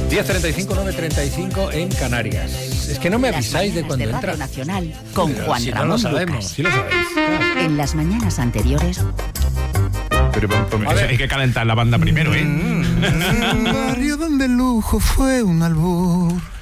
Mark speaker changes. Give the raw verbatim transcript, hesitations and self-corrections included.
Speaker 1: diez treinta y cinco, nueve treinta y cinco en Canarias. Es que no me avisáis de cuando
Speaker 2: de
Speaker 1: entra.
Speaker 2: Radio Nacional con
Speaker 1: Pero
Speaker 2: Juan
Speaker 1: si
Speaker 2: Ramón
Speaker 1: no lo sabemos,
Speaker 2: Lucas.
Speaker 1: si lo sabéis. Claro.
Speaker 2: En las mañanas anteriores.
Speaker 3: Pero hay que calentar la banda primero, ¿eh?
Speaker 4: Un barrio donde el lujo fue un albur.